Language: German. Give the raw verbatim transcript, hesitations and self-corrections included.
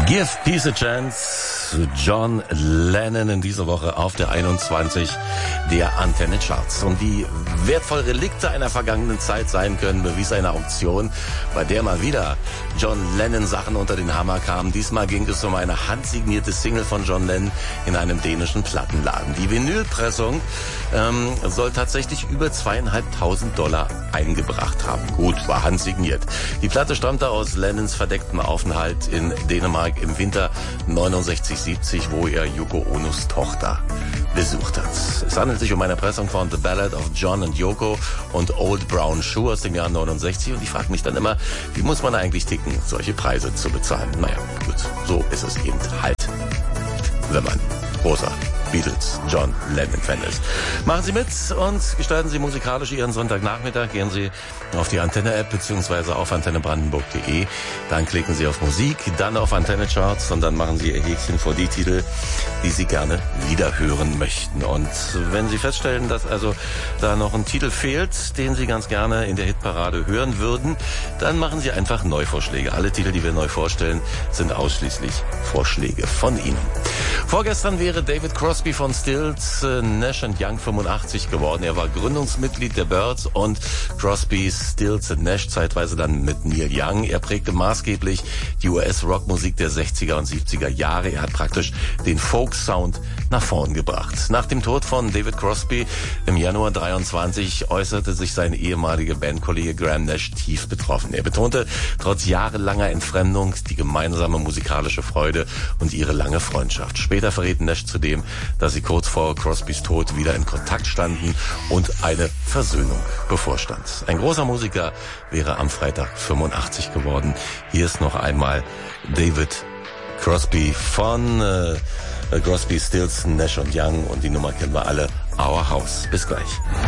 Give Peace a Chance, John Lennon in dieser Woche auf der einundzwanzig der Antenne Charts. Und wie wertvoll Relikte einer vergangenen Zeit sein können, bewies eine Auktion, bei der mal wieder John Lennon Sachen unter den Hammer kamen. Diesmal ging es um eine handsignierte Single von John Lennon in einem dänischen Plattenladen. Die Vinylpressung ähm, soll tatsächlich über zweieinhalbtausend Dollar eingebracht haben. Gut, war handsigniert. Die Platte stammte aus Lennons verdecktem Aufenthalt in Dänemark im Winter neunundsechzig siebzig, wo er Yoko Onos Tochter besucht hat. Es handelt sich um eine Pressung von The Ballad of John and Yoko und Old Brown Shoe aus dem Jahr neunundsechzig. Und ich frage mich dann immer, wie muss man eigentlich ticken, solche Preise zu bezahlen? Naja, gut, so ist es eben halt, wenn man großer Beatles, John Lennon-Fan ist. Machen Sie mit und gestalten Sie musikalisch Ihren Sonntagnachmittag. Gehen Sie auf die Antenne-App bzw. auf antenne brandenburg punkt de. Dann klicken Sie auf Musik, dann auf Antenne Charts und dann machen Sie Ihr Häkchen vor die Titel, die Sie gerne wiederhören möchten. Und wenn Sie feststellen, dass also da noch ein Titel fehlt, den Sie ganz gerne in der Hitparade hören würden, dann machen Sie einfach Neuvorschläge. Alle Titel, die wir neu vorstellen, sind ausschließlich Vorschläge von Ihnen. Vorgestern wäre David Crosby von Stills äh, Nash and Young fünfundachtzig geworden. Er war Gründungsmitglied der Byrds und Crosby, Stills und Nash, zeitweise dann mit Neil Young. Er prägte maßgeblich die U S-Rockmusik der sechziger und siebziger Jahre. Er hat praktisch den Folk-Sound nach vorn gebracht. Nach dem Tod von David Crosby im Januar dreiundzwanzig äußerte sich sein ehemaliger Bandkollege Graham Nash tief betroffen. Er betonte trotz jahrelanger Entfremdung die gemeinsame musikalische Freude und ihre lange Freundschaft. Später verriet Nash zudem, dass sie kurz vor Crosbys Tod wieder in Kontakt standen und eine Versöhnung bevorstand. Ein großer Musiker wäre am Freitag fünfundachtzig geworden. Hier ist noch einmal David Crosby von äh, Crosby, Stills, Nash und Young und die Nummer kennen wir alle, Our House. Bis gleich.